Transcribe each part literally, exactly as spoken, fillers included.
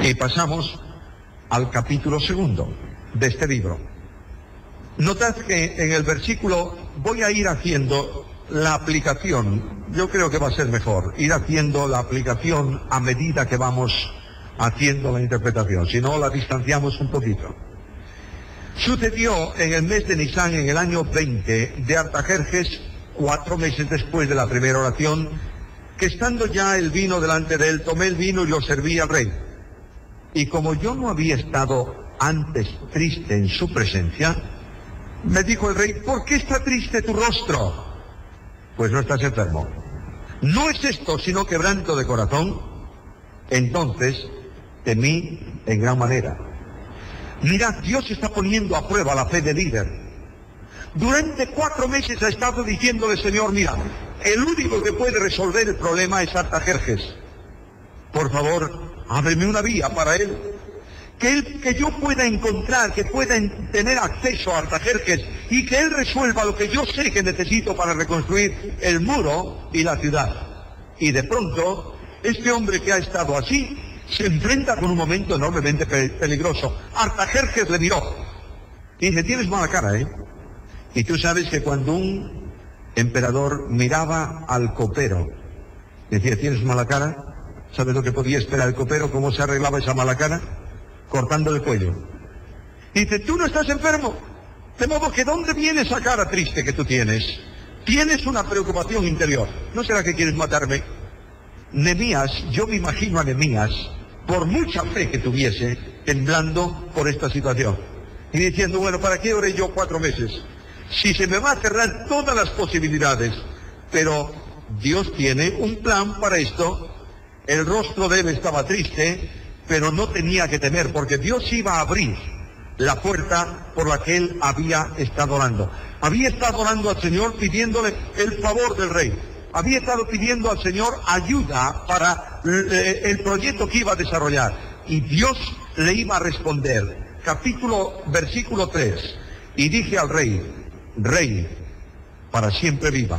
Y pasamos al capítulo segundo de este libro. Notad que en el versículo voy a ir haciendo la aplicación. Yo creo que va a ser mejor ir haciendo la aplicación a medida que vamos haciendo la interpretación, si no la distanciamos un poquito. Sucedió en el mes de Nisán, en el año veinte de Artajerjes, cuatro meses después de la primera oración, que estando ya el vino delante de él, tomé el vino y lo serví al rey. Y como yo no había estado antes triste en su presencia, me dijo el rey: ¿por qué está triste tu rostro? Pues no estás enfermo. ¿No es esto sino quebranto de corazón? Entonces temí en gran manera. Mirad, Dios está poniendo a prueba la fe del líder. Durante cuatro meses ha estado diciéndole: Señor, mira, el único que puede resolver el problema es Artajerjes. Por favor, ábreme una vía para él. Que, él, que yo pueda encontrar, que pueda tener acceso a Artajerjes y que él resuelva lo que yo sé que necesito para reconstruir el muro y la ciudad. Y de pronto, este hombre que ha estado así se enfrenta con un momento enormemente pe peligroso. Artajerjes le miró y dice: tienes mala cara, ¿eh? Y tú sabes que cuando un emperador miraba al copero, decía: tienes mala cara. ¿Sabes lo que podía esperar el copero? ¿Cómo se arreglaba esa mala cara? Cortando el cuello. Y dice: tú no estás enfermo. De modo que ¿dónde viene esa cara triste que tú tienes? Tienes una preocupación interior. ¿No será que quieres matarme? Nehemías, yo me imagino a Nehemías, por mucha fe que tuviese, temblando por esta situación. Y diciendo: bueno, ¿para qué oré yo cuatro meses? Si se me va a cerrar todas las posibilidades. Pero Dios tiene un plan para esto. El rostro de él estaba triste, pero no tenía que temer, porque Dios iba a abrir la puerta por la que él había estado orando. Había estado orando al Señor pidiéndole el favor del rey. Había estado pidiendo al Señor ayuda para eh, el proyecto que iba a desarrollar. Y Dios le iba a responder. Capítulo, versículo tres. Y dije al rey: Rey, para siempre viva.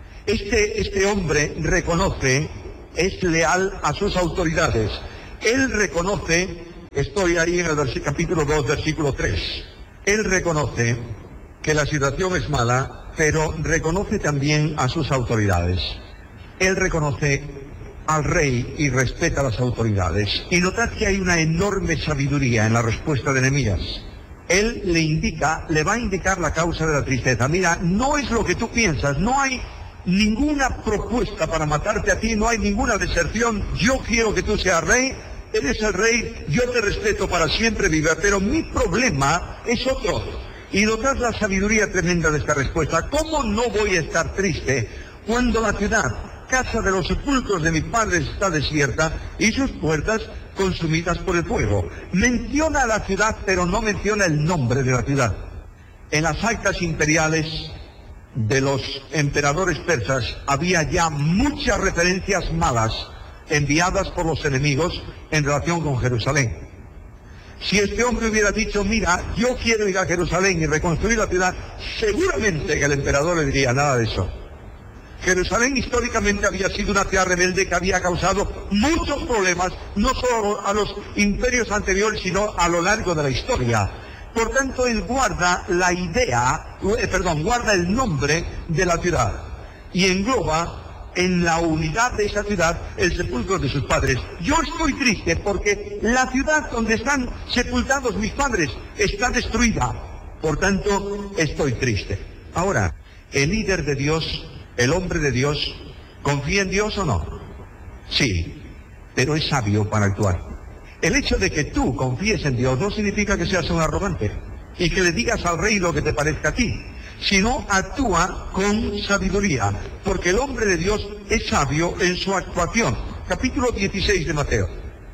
Este, este hombre reconoce, es leal a sus autoridades. Él reconoce, estoy ahí en el capítulo dos, versículo tres. Él reconoce que la situación es mala, pero reconoce también a sus autoridades. Él reconoce al rey y respeta a las autoridades. Y notad que hay una enorme sabiduría en la respuesta de Nehemías. Él le indica, le va a indicar la causa de la tristeza. Mira, no es lo que tú piensas, no hay ninguna propuesta para matarte a ti, no hay ninguna deserción. Yo quiero que tú seas rey, eres el rey, yo te respeto para siempre viva, pero mi problema es otro. Y notad la sabiduría tremenda de esta respuesta. ¿Cómo no voy a estar triste cuando la ciudad, casa de los sepulcros de mi padre, está desierta y sus puertas consumidas por el fuego? Menciona la ciudad, pero no menciona el nombre de la ciudad. En las actas imperiales de los emperadores persas había ya muchas referencias malas enviadas por los enemigos en relación con Jerusalén. Si este hombre hubiera dicho: mira, yo quiero ir a Jerusalén y reconstruir la ciudad, seguramente que el emperador le diría: nada de eso. Jerusalén históricamente había sido una ciudad rebelde que había causado muchos problemas, no solo a los imperios anteriores, sino a lo largo de la historia. Por tanto, él guarda la idea, eh, perdón, guarda el nombre de la ciudad y engloba en la unidad de esa ciudad el sepulcro de sus padres. Yo estoy triste porque la ciudad donde están sepultados mis padres está destruida. Por tanto, estoy triste. Ahora, el líder de Dios, el hombre de Dios, ¿confía en Dios o no? Sí, pero es sabio para actuar. El hecho de que tú confíes en Dios no significa que seas un arrogante y que le digas al rey lo que te parezca a ti, sino actúa con sabiduría, porque el hombre de Dios es sabio en su actuación. Capítulo dieciséis de Mateo.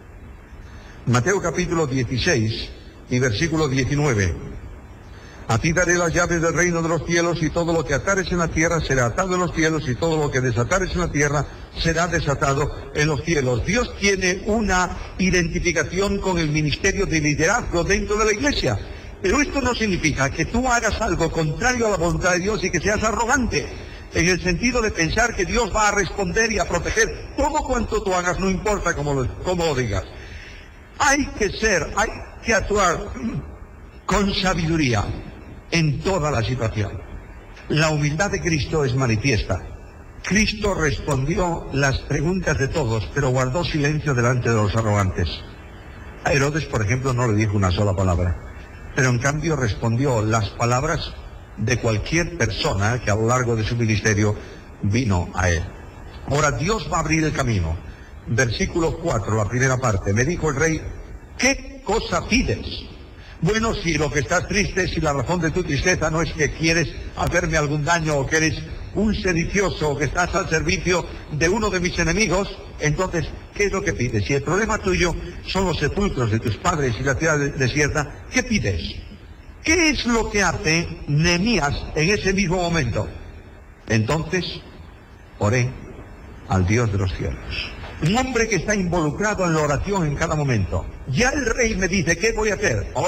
Mateo capítulo dieciséis y versículo diecinueve. A ti daré las llaves del reino de los cielos, y todo lo que atares en la tierra será atado en los cielos, y todo lo que desatares en la tierra será desatado en los cielos. Dios tiene una identificación con el ministerio de liderazgo dentro de la iglesia. Pero esto no significa que tú hagas algo contrario a la voluntad de Dios y que seas arrogante, en el sentido de pensar que Dios va a responder y a proteger todo cuanto tú hagas, no importa cómo lo, cómo lo digas. Hay que ser, hay que actuar con sabiduría en toda la situación. La humildad de Cristo es manifiesta. Cristo respondió las preguntas de todos, pero guardó silencio delante de los arrogantes. A Herodes, por ejemplo, no le dijo una sola palabra, pero en cambio respondió las palabras de cualquier persona que a lo largo de su ministerio vino a él. Ahora Dios va a abrir el camino. Versículo cuatro, la primera parte. Me dijo el rey, ¿qué cosa pides? Bueno, si lo que estás triste, si la razón de tu tristeza no es que quieres hacerme algún daño o que eres un sedicioso o que estás al servicio de uno de mis enemigos, entonces, ¿qué es lo que pides? Si el problema tuyo son los sepulcros de tus padres y la ciudad desierta, ¿qué pides? ¿Qué es lo que hace Nehemías en ese mismo momento? Entonces, oré al Dios de los cielos. Un hombre que está involucrado en la oración en cada momento. Ya el rey me dice, ¿qué voy a hacer?